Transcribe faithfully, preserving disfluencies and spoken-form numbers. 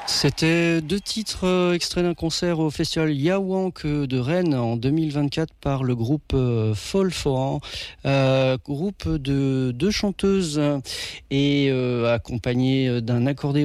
C'était deux titres euh, extraits d'un concert au festival Yawank de Rennes en deux mille vingt-quatre par le groupe euh, Fall Foran, euh, groupe de deux chanteuses et euh, accompagné d'un accordéon